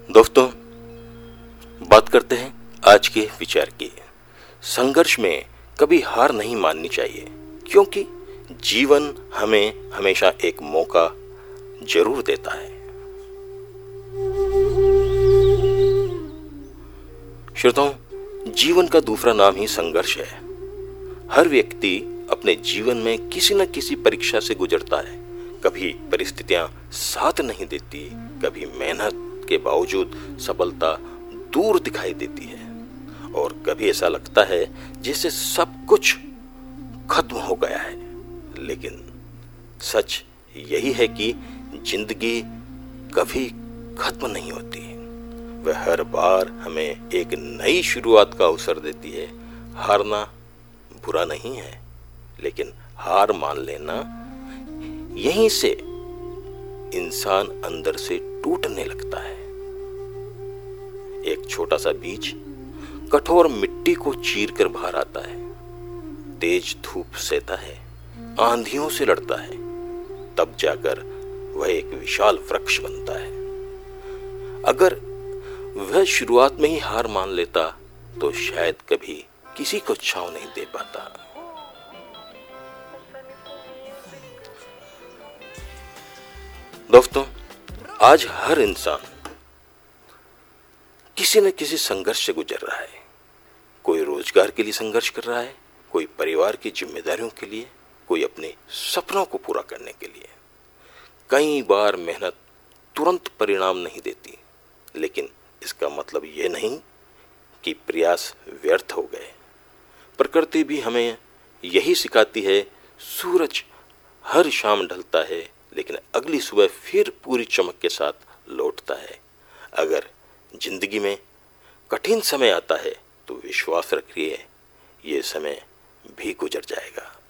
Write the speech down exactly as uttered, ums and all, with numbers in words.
दोस्तों, बात करते हैं आज के विचार की। संघर्ष में कभी हार नहीं माननी चाहिए, क्योंकि जीवन हमें हमेशा एक मौका जरूर देता है। श्रोताओं, जीवन का दूसरा नाम ही संघर्ष है। हर व्यक्ति अपने जीवन में किसी न किसी परीक्षा से गुजरता है। कभी परिस्थितियां साथ नहीं देती, कभी मेहनत के बावजूद सफलता दूर दिखाई देती है, और कभी ऐसा लगता है जैसे सब कुछ खत्म हो गया है। लेकिन सच यही है कि जिंदगी कभी खत्म नहीं होती। वह हर बार हमें एक नई शुरुआत का अवसर देती है। हारना बुरा नहीं है, लेकिन हार मान लेना, यहीं से इंसान अंदर से टूटने लगता है। एक छोटा सा बीज कठोर मिट्टी को चीर कर बाहर आता है, तेज धूप सहता है, आंधियों से लड़ता है, तब जाकर वह एक विशाल वृक्ष बनता है। अगर वह शुरुआत में ही हार मान लेता तो शायद कभी किसी को छांव नहीं दे पाता। दोस्तों, आज हर इंसान किसी न किसी संघर्ष से गुजर रहा है। कोई रोजगार के लिए संघर्ष कर रहा है, कोई परिवार की जिम्मेदारियों के लिए, कोई अपने सपनों को पूरा करने के लिए। कई बार मेहनत तुरंत परिणाम नहीं देती, लेकिन इसका मतलब यह नहीं कि प्रयास व्यर्थ हो गए। प्रकृति भी हमें यही सिखाती है। सूरज हर शाम ढलता है, लेकिन अगली सुबह फिर पूरी चमक के साथ लौटता है। अगर जिंदगी में कठिन समय आता है तो विश्वास रखिए, ये समय भी गुजर जाएगा।